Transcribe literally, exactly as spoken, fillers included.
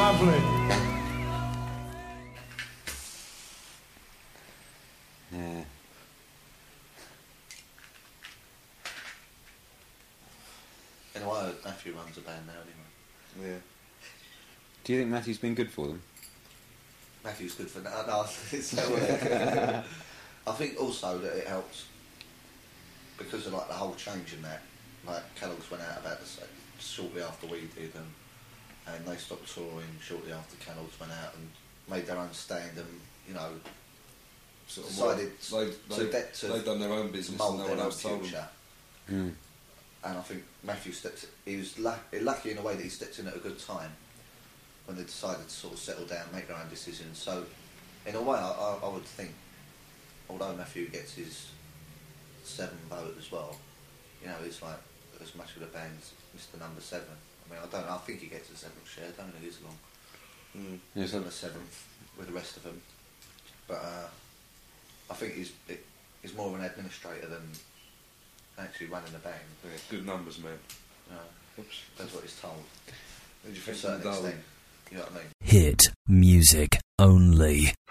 Lovely. Yeah. Anyway, Matthew runs a band now anyway. Yeah. Do you think Matthew's been good for them? Matthew's good for now. No, it's uh, I think also that it helps because of like the whole change in that. Like Kellogg's went out about the same shortly after we did, and and they stopped touring shortly after Kellogg's went out and made their own stand, and you know, Sort of decided what, they, to, they, de- to they've done their own business and mould no their one own else told them. future. Mm. And I think Matthew stepped. He was luck, lucky in a way that he stepped in at a good time when they decided to sort of settle down, make their own decisions. So, in a way, I, I, I would think, although Matthew gets his seven vote as well, you know, he's like as much of the band as Mister Number Seven. I mean, I don't know. I think he gets a seventh share. I don't know who's long. Mm. Yeah, He's so on the seventh with the rest of them. But uh, I think he's it, he's more of an administrator than actually running the band. Yeah, good numbers, man. You know, Oops. that's what he's told. What did you To a think certain of the Darwin? extent. You know what I mean? Hit music only.